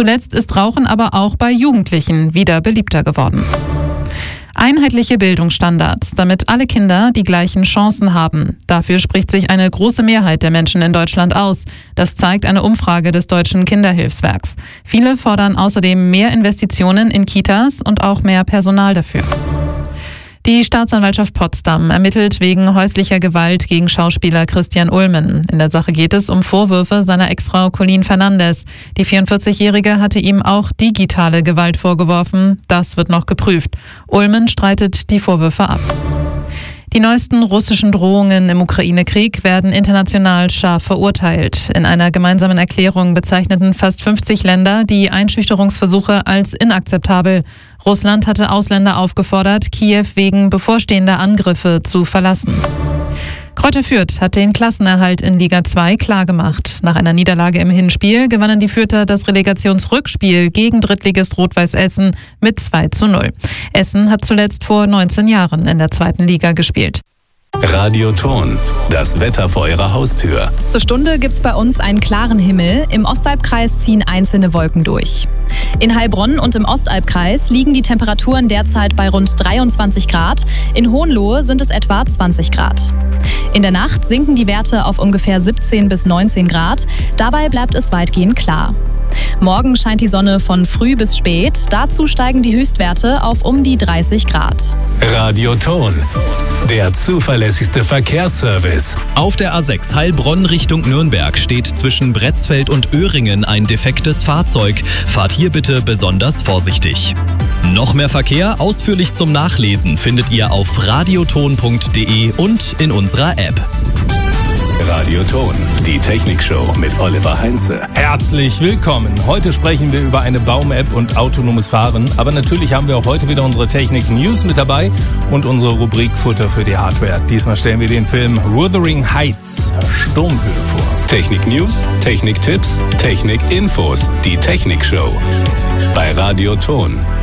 Zuletzt ist Rauchen aber auch bei Jugendlichen wieder beliebter geworden. Einheitliche Bildungsstandards, damit alle Kinder die gleichen Chancen haben. Dafür spricht sich eine große Mehrheit der Menschen in Deutschland aus. Das zeigt eine Umfrage des Deutschen Kinderhilfswerks. Viele fordern außerdem mehr Investitionen in Kitas und auch mehr Personal dafür. Die Staatsanwaltschaft Potsdam ermittelt wegen häuslicher Gewalt gegen Schauspieler Christian Ulmen. In der Sache geht es um Vorwürfe seiner Ex-Frau Colleen Fernandes. Die 44-Jährige hatte ihm auch digitale Gewalt vorgeworfen. Das wird noch geprüft. Ulmen streitet die Vorwürfe ab. Die neuesten russischen Drohungen im Ukraine-Krieg werden international scharf verurteilt. In einer gemeinsamen Erklärung bezeichneten fast 50 Länder die Einschüchterungsversuche als inakzeptabel. Russland hatte Ausländer aufgefordert, Kiew wegen bevorstehender Angriffe zu verlassen. Greuther Fürth hat den Klassenerhalt in Liga 2 klargemacht. Nach einer Niederlage im Hinspiel gewannen die Fürther das Relegationsrückspiel gegen Drittligist Rot-Weiß Essen mit 2:0. Essen hat zuletzt vor 19 Jahren in der 2. Liga gespielt. Radio Ton, das Wetter vor Ihrer Haustür. Zur Stunde gibt's bei uns einen klaren Himmel. Im Ostalbkreis ziehen einzelne Wolken durch. In Heilbronn und im Ostalbkreis liegen die Temperaturen derzeit bei rund 23 Grad. In Hohenlohe sind es etwa 20 Grad. In der Nacht sinken die Werte auf ungefähr 17 bis 19 Grad. Dabei bleibt es weitgehend klar. Morgen scheint die Sonne von früh bis spät. Dazu steigen die Höchstwerte auf um die 30 Grad. Radio Ton, der zuverlässigste Verkehrsservice. Auf der A6 Heilbronn Richtung Nürnberg steht zwischen Bretzfeld und Öhringen ein defektes Fahrzeug. Fahrt hier bitte besonders vorsichtig. Noch mehr Verkehr ausführlich zum Nachlesen findet ihr auf radioton.de und in unserer App. Radio Ton, die Technikshow mit Oliver Heinze. Herzlich willkommen. Heute sprechen wir über eine Baum-App und autonomes Fahren. Aber natürlich haben wir auch heute wieder unsere Technik-News mit dabei und unsere Rubrik Futter für die Hardware. Diesmal stellen wir den Film Wuthering Heights, Sturmhöhe vor. Technik-News, Technik-Tipps, Technik-Infos, die Technikshow. Bei Radio Ton.